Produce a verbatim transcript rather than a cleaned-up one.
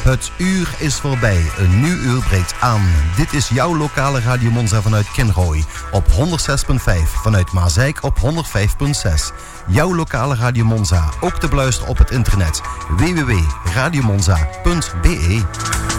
Het uur is voorbij, een nieuw uur breekt aan. Dit is jouw lokale Radio Monza vanuit Kinrooi op honderd zes komma vijf, vanuit Maasijk op honderd vijf komma zes. Jouw lokale Radio Monza, ook te beluisteren op het internet w w w punt radio monza punt b e.